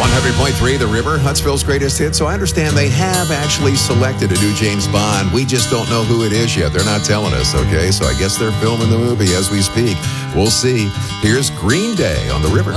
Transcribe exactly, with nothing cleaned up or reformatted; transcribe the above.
one hundred point three The River, Huntsville's greatest hit. So I understand they have actually selected a new James Bond. We just don't know who it is yet. They're not telling us, okay? So I guess they're filming the movie as we speak. We'll see. Here's Green Day on The River.